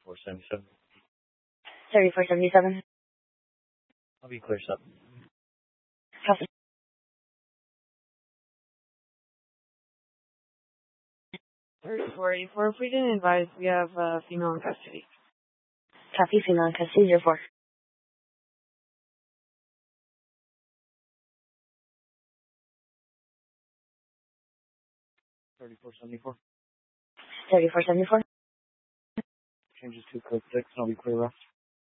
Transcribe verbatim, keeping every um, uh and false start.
thirty-four seventy-seven. thirty-four seventy-seven. I'll be clear, sub. Copy. thirty-four eighty-four. We didn't advise we have a uh, female in custody. Copy, female in custody, zero four. thirty-four seventy-four. thirty-four seventy-four. Changes to code six, and I'll be clear left.